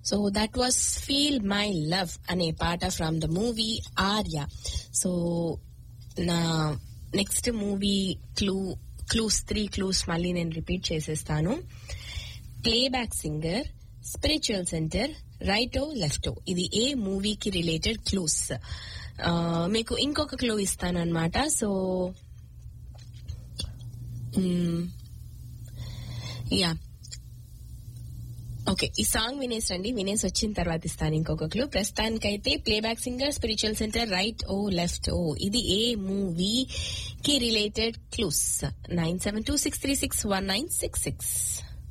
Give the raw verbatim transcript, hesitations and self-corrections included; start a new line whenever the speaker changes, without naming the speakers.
So that was feel my love అనే పాట from the movie Arya. So నా next movie clue clues three clues మళ్ళీ నేను repeat చేసేస్తాను. ప్లేబ్యాక్ సింగర్, స్పిరిచువల్ సెంటర్, రైటో లెఫ్టో, ఇది ఏ మూవీకి రిలేటెడ్ క్లూస్. మీకు ఇంకొక క్లూ ఇస్తాను అనమాట. సో యా ఓకే, ఈ సాంగ్ వినేసండి, వినేసి వచ్చిన తర్వాత ఇస్తాను ఇంకొక క్లూ. ప్రస్తుతానికైతే playback singer, spiritual centre, right ఓ లెఫ్ట్ ఓ, ఇది ఏ మూవీ కి related clues. Nine seven two six three six one nine six six